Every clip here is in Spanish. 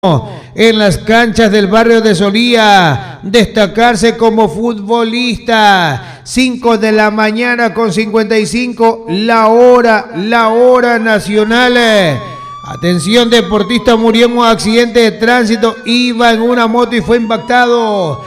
en las canchas del barrio de Solía, destacarse como futbolista. 5 de la mañana con 55, la hora nacional. Atención, deportista murió en un accidente de tránsito, iba en una moto y fue impactado.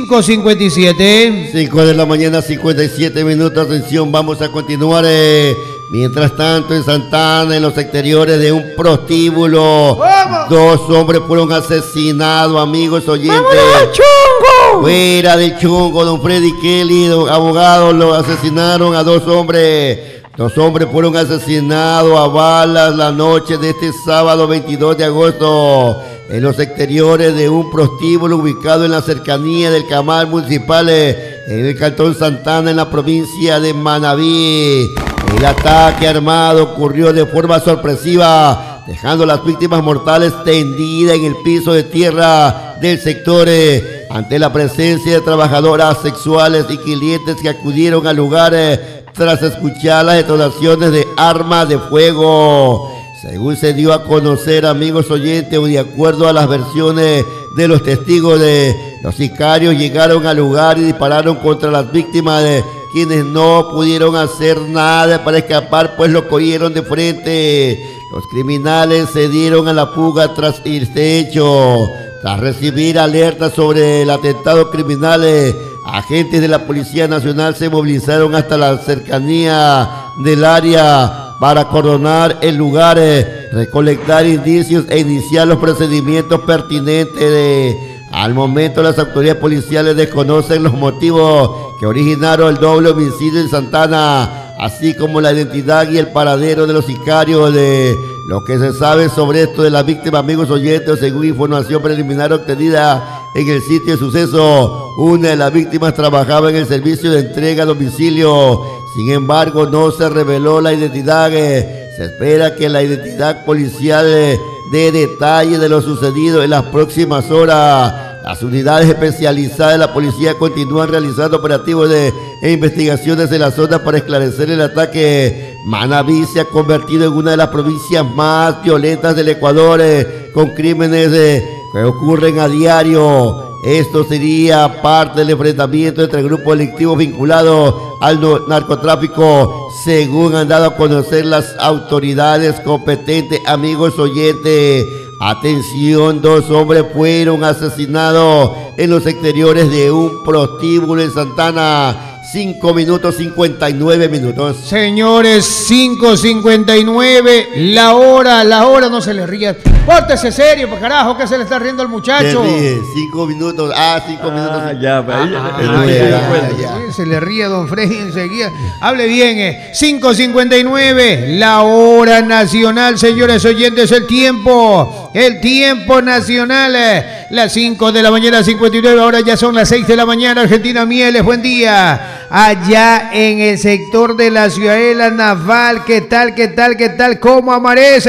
5:57. 5 de la mañana, 57 minutos. Atención, vamos a continuar. Mientras tanto, en Santa Ana, en los exteriores de un prostíbulo, dos hombres fueron asesinados, amigos oyentes. ¡Vámonos, chungo! Fuera del chungo, don Freddy Kelly, don abogado, lo asesinaron a dos hombres. Dos hombres fueron asesinados a balas la noche de este sábado 22 de agosto en los exteriores de un prostíbulo ubicado en la cercanía del Camal Municipal en el Cantón Santa Ana, en la provincia de Manabí. El ataque armado ocurrió de forma sorpresiva, dejando a las víctimas mortales tendidas en el piso de tierra del sector ante la presencia de trabajadoras sexuales y clientes que acudieron al lugar tras escuchar las detonaciones de armas de fuego. Según se dio a conocer, amigos oyentes, de acuerdo a las versiones de los testigos, los sicarios llegaron al lugar y dispararon contra las víctimas, quienes no pudieron hacer nada para escapar, pues lo cogieron de frente. Los criminales se dieron a la fuga tras este hecho. Tras recibir alertas sobre el atentado criminal, agentes de la Policía Nacional se movilizaron hasta la cercanía del área para acordonar el lugar, recolectar indicios e iniciar los procedimientos pertinentes. Al momento, las autoridades policiales desconocen los motivos que originaron el doble homicidio en Santa Ana, así como la identidad y el paradero de los sicarios. De lo que se sabe sobre esto de las víctimas, amigos oyentes, según información preliminar obtenida en el sitio de suceso, una de las víctimas trabajaba en el servicio de entrega a domicilio. Sin embargo, no se reveló la identidad. Se espera que la identidad policial dé detalles de lo sucedido en las próximas horas. Las unidades especializadas de la policía continúan realizando operativos e investigaciones en la zona para esclarecer el ataque. Manabí se ha convertido en una de las provincias más violentas del Ecuador, con crímenes que ocurren a diario. Esto sería parte del enfrentamiento entre grupos delictivos vinculados al narcotráfico, según han dado a conocer las autoridades competentes, amigos oyentes. Atención, dos hombres fueron asesinados en los exteriores de un prostíbulo en Santa Ana. 5 minutos 59 minutos. Señores, 5:59, la hora, no se le ría. Pórtese serio, pues carajo, que se le está riendo al muchacho. 5 minutos, 5 minutos. Ya. Se le ríe a don Freddy enseguida. Hable bien, 5:59, la hora nacional, señores oyentes, el tiempo nacional. Las 5 de la mañana, 59, ahora ya son las 6 de la mañana. Argentina Mieles, buen día. Allá en el sector de la Ciudadela Naval, ¿qué tal? ¿Cómo amanece?